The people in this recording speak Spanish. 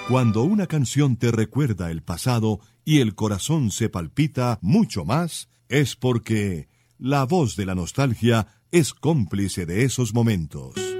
Cuando una canción te recuerda el pasado y el corazón se palpita mucho más, es porque la voz de la nostalgia es cómplice de esos momentos.